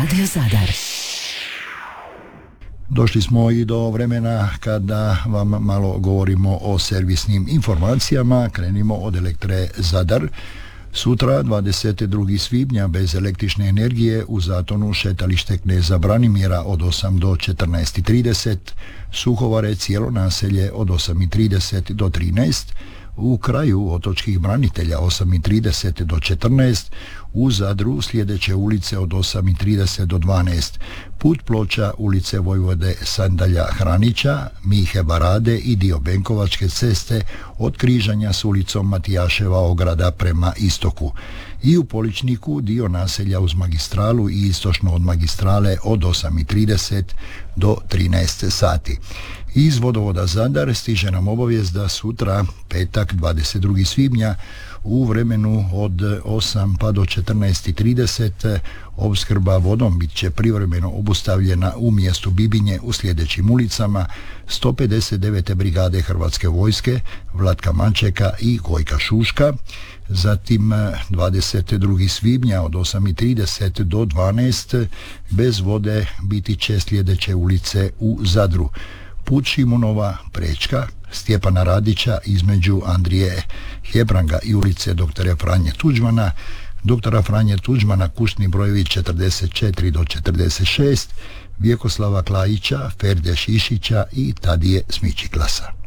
Radio Zadar. Došli smo i do vremena kada vam malo govorimo o servisnim informacijama. Krenimo od Elektre Zadar. Sutra, 22. svibnja, bez električne energije u Zatonu šetalište Kneza Branimira od 8 do 14:30, Suhovare cijelo naselje od 8:30 do 13, u kraju otočkih branitelja 8:30 do 14, u Zadru sljedeće ulice od 8:30 do 12, Put Ploča ulice Vojvode Sandalja Hranića, Mihe Barade i dio Benkovačke ceste od križanja s ulicom Matijaševa ograda prema istoku. I u Poličniku dio naselja uz magistralu i istočno od magistrale od 8:30 do 13 sati. Iz vodovoda Zadar stiže nam obavijest da sutra, petak 22. svibnja, u vremenu od 8 pa do 14:30 opskrba vodom bit će privremeno obustavljena u mjestu Bibinje u sljedećim ulicama: 159. brigade Hrvatske vojske, Vlatka Mančeka i Gojka Šuška. Zatim 22. svibnja od 8:30 do 12 bez vode biti će sljedeće ulice u Zadru: Put Šimunova Prečka, Stjepana Radića između Andrije Hebranga i ulice doktora Franje Tuđmana, doktora Franje Tuđmana kućni brojevi 44 do 46, Vjekoslava Klajića, Ferde Šišića i Tadije Smičiklasa.